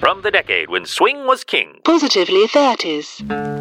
from the decade when swing was king. Positively 30s.